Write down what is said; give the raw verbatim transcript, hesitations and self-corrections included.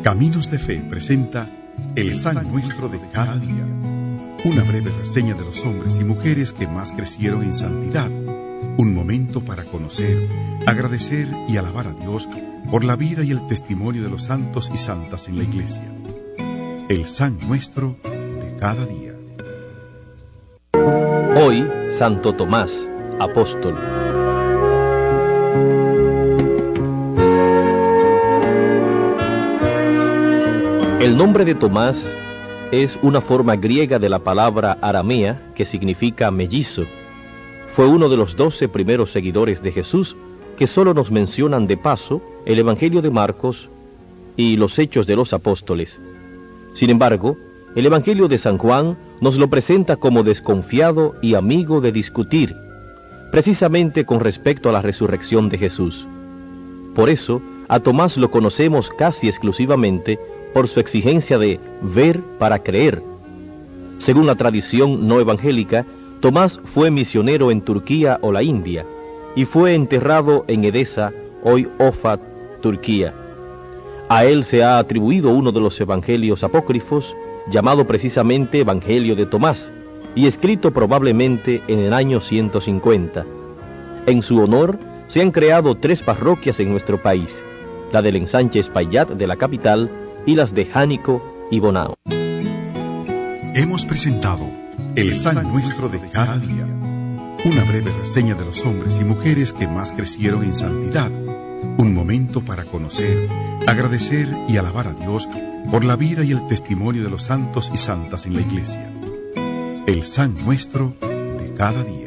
Caminos de Fe presenta El San Nuestro de cada día, una breve reseña de los hombres y mujeres que más crecieron en santidad, un momento para conocer, agradecer y alabar a Dios por la vida y el testimonio de los santos y santas en la Iglesia. El San Nuestro de cada día. Hoy, Santo Tomás, apóstol. El nombre de Tomás es una forma griega de la palabra aramea que significa mellizo. Fue uno de los doce primeros seguidores de Jesús que solo nos mencionan de paso el Evangelio de Marcos y los Hechos de los Apóstoles. Sin embargo, el Evangelio de San Juan nos lo presenta como desconfiado y amigo de discutir, precisamente con respecto a la resurrección de Jesús. Por eso, a Tomás lo conocemos casi exclusivamente por su exigencia de ver para creer. Según la tradición no evangélica, Tomás fue misionero en Turquía o la India, y fue enterrado en Edesa, hoy Ofat, Turquía. A él se ha atribuido uno de los evangelios apócrifos, llamado precisamente Evangelio de Tomás, y escrito probablemente en el año ciento cincuenta. En su honor se han creado tres parroquias en nuestro país, la del ensanche Espaillat de la capital y las de Jánico y Bonao. Hemos presentado El San Nuestro de cada día, una breve reseña de los hombres y mujeres que más crecieron en santidad, un momento para conocer, agradecer y alabar a Dios por la vida y el testimonio de los santos y santas en la Iglesia. El San Nuestro de cada día.